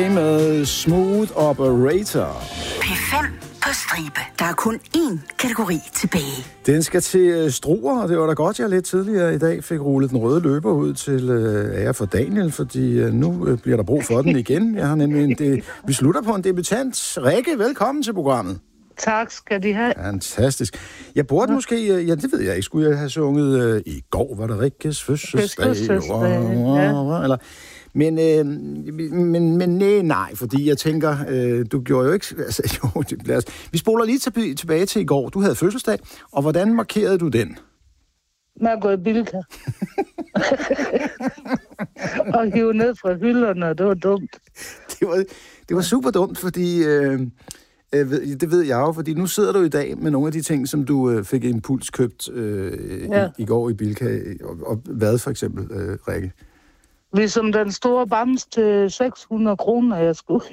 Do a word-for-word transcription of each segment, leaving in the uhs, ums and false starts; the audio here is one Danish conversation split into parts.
Med Smooth Operator. P fem på stribe. Der er kun én kategori tilbage. Den skal til Struer, og det var da godt, jeg lidt tidligere i dag fik rullet den røde løber ud til øh, ære for Daniel, fordi øh, nu øh, bliver der brug for den igen. Jeg har nemlig en de- vi slutter på en debutant. Rikke, velkommen til programmet. Tak skal de have. Fantastisk. Jeg burde ja. måske, ja, det ved jeg ikke, skulle jeg have sunget, øh, i går var der Rikkes fødselsdag. Fødselsdag, ja. Eller, men, øh, men, men nej, nej, fordi jeg tænker, øh, du gjorde jo ikke, altså, jo, det, lad os, vi spoler lige til, tilbage til i går. Du havde fødselsdag, og hvordan markerede du den? Med at gå i Bilka. Og hive ned fra hylderne, det var dumt. Det var, det var super dumt, fordi... Øh, det ved jeg jo, fordi nu sidder du i dag med nogle af de ting, som du øh, fik impuls købt øh, ja. i, i går i Bilka. Og, og hvad for eksempel, øh, Rikke? Ligesom den store bams til seks hundrede kroner, jeg skulle.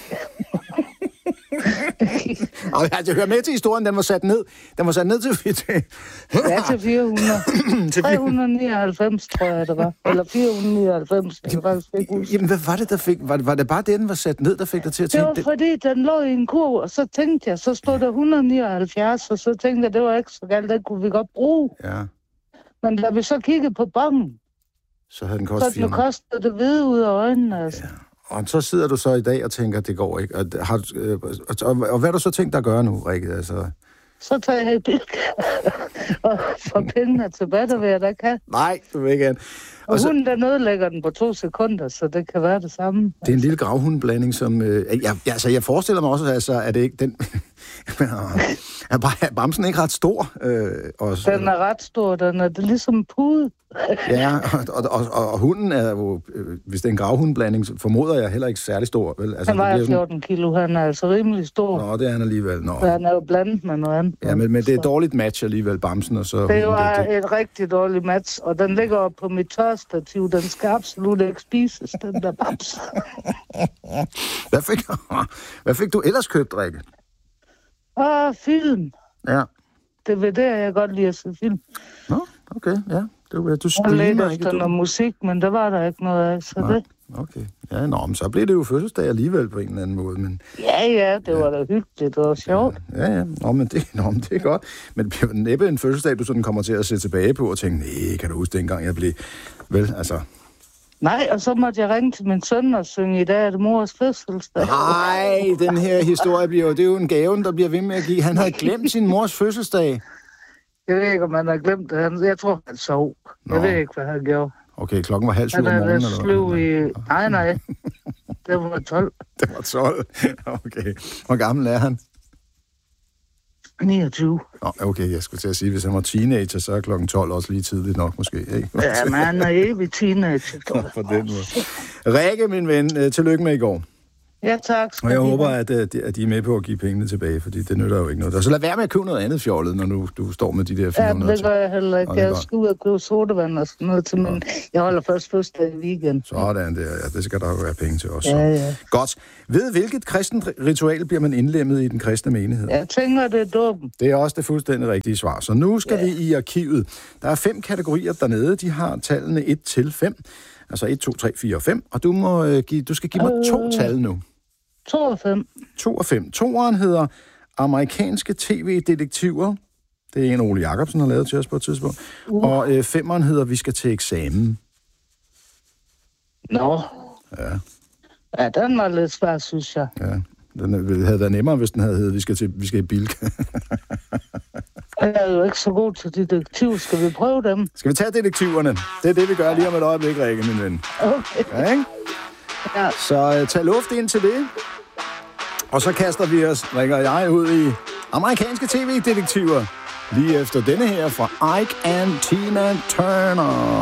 Og altså, hør med til historien, den var sat ned. Den var sat ned til... Ja, til fire hundrede. tre hundrede og nioghalvfems, tror jeg, det var. Eller fire hundrede og nioghalvfems, jeg kan faktisk ikke huske. Jamen, hvad var det, der fik... Var det, var det bare det, den var sat ned, der fik dig til at tænke... Det var fordi, den lå i en kurv, og så tænkte jeg, så stod der et hundrede og nioghalvfjerds, og så tænkte jeg, det var ikke så galt, det kunne vi godt bruge. Ja. Men da vi så kiggede på bongen, så havde den kostet fire hundrede. Så den kostede det hvide ud af øjnene, altså. Ja. Og så sidder du så i dag og tænker, at det går ikke. Og, har, øh, og, og, og hvad har du så tænkt dig at gøre nu, Rikke? Altså... Så tager jeg i Bilka og får pengene tilbage, der vil jeg da kan. Nej, du vil ikke have. Og, og så... hunden, der ødelægger den på to sekunder, så det kan være det samme. Det er en lille gravhundblanding, som... Øh, jeg, altså, jeg forestiller mig også, altså, at det ikke... Den, er Bamsen ikke ret stor? Øh, også, den er ret stor, den er det ligesom en pude. Ja, og, og, og, og hunden er jo, øh, hvis det er en gravhundblanding, så formoder jeg heller ikke særlig stor. Vel? Altså, han vejer fjorten kilo, han er altså rimelig stor. Nå, det er han alligevel. Nå. Han er jo blandet med noget andet. Ja, men, men det er et dårligt match alligevel, Bamsen og så... Det var det, det... et rigtig dårligt match, og den ligger op på mit tørstativ. Den skal absolut ikke spises, den der Bams. Hvad fik, hvad fik du ellers købt, Rikke? Åh, film. Ja. Det var det, jeg godt lide at se film. Nå, okay, ja. Du, du streamer ikke, du... Jeg noget musik, men der var der ikke noget af, så nej, det... Okay. Ja, nå, men så blev det jo fødselsdag alligevel på en eller anden måde, men... Ja, ja, det var da hyggeligt, det var sjovt. Ja, ja, nå, men det, nå, men det er godt. Men det bliver næppe en fødselsdag, du sådan kommer til at se tilbage på og tænke, nej, kan du huske dengang, jeg blev... Vel, altså... Nej, og så måtte jeg ringe til min søn og synge, i dag er det mors fødselsdag. Nej, den her historie bliver jo, det er jo en gave, der bliver ved med at give. Han havde glemt sin mors fødselsdag. Jeg ved ikke, om han har glemt det. Jeg tror, han sov. Nå. Jeg ved ikke, hvad han gjorde. Okay, klokken var halv syv om morgenen, eller hvad? I... Nej, nej. Det var tolv. Det var tolv? Okay. Hvor gammel er han? niogtyve. Nå, okay, jeg skulle til at sige, hvis han var teenager, så er klokken tolv også lige tidligt nok, måske, ikke? Ja, men han er evig teenager. På den måde. Rikke, min ven, tillykke med i går. Ja, tak. Og jeg håber, at, at de er med på at give pengene tilbage, fordi det nytter jo ikke noget. Så lad være med at købe noget andet fjollet, når du, du står med de der fire hundrede. Ja, det gør jeg heller ikke. Jeg skal ud og købe sodavand og sådan noget til, men jeg holder først fødselsdag i weekend. Sådan der, ja. Det skal der jo være penge til også. Ja, ja. Godt. Ved hvilket kristent ritual bliver man indlemmet i den kristne menighed? Jeg tænker, det er dåben. Det er også det fuldstændig rigtige svar. Så nu skal ja. vi i arkivet. Der er fem kategorier dernede. De har tallene et til fem. Altså et, to, tre, fire og fem. Og du, må, uh, give, du skal give mig øh... to tal nu. to og fem. to og fem. Toeren hedder amerikanske tv-detektiver. Det er en, Ole Jacobsen har lavet til os på et tidspunkt. Uh. Og øh, femeren hedder vi skal til eksamen. Nå. Ja. Ja, den var lidt svær, synes jeg. Ja, den havde været nemmere, hvis den havde heddet vi skal, til, vi skal i Bilka. Jeg er jo ikke så god til detektiv. Skal vi prøve dem? Skal vi tage detektiverne? Det er det, vi gør lige om et øjeblik, Rikke, min ven. Okay. Ja, ikke? Ja. Så uh, tag luft ind til det. Og så kaster vi os, Rikke og jeg, ud i amerikanske tv-detektiver. Lige efter denne her fra Ike and Tina Turner.